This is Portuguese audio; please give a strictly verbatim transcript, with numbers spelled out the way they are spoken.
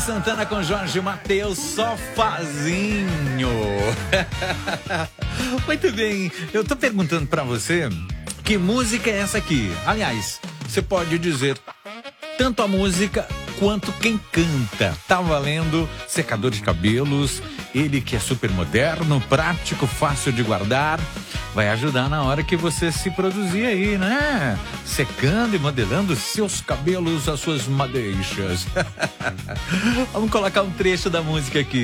Santana com Jorge Mateus, Sofazinho. Muito bem, eu tô perguntando pra você que música é essa aqui. Aliás, você pode dizer tanto a música quanto quem canta. Tá valendo secador de cabelos, ele que é super moderno, prático, fácil de guardar. Vai ajudar na hora que você se produzir aí, né? Secando e modelando seus cabelos, as suas madeixas. Vamos colocar um trecho da música aqui.